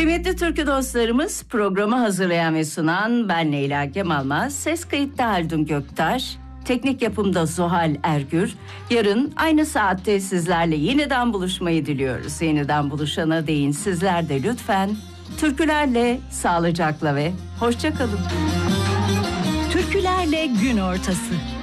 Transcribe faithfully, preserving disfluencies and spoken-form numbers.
Kıymetli türkü dostlarımız, programı hazırlayan ve sunan ben Leyla Kemalmaz, ses kayıtta Haldun Göktaş, teknik yapımda Zuhal Ergür. Yarın aynı saatte sizlerle yeniden buluşmayı diliyoruz. Yeniden buluşana değin sizler de lütfen türkülerle, sağlıcakla ve hoşça kalın. Türkülerle gün ortası.